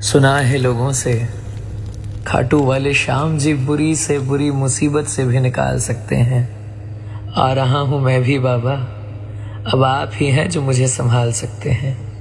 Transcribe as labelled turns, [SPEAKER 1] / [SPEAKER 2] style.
[SPEAKER 1] सुना है लोगों से खाटू वाले श्याम जी बुरी से बुरी मुसीबत से भी निकाल सकते हैं। आ रहा हूं मैं भी बाबा, अब आप ही हैं जो मुझे संभाल सकते हैं।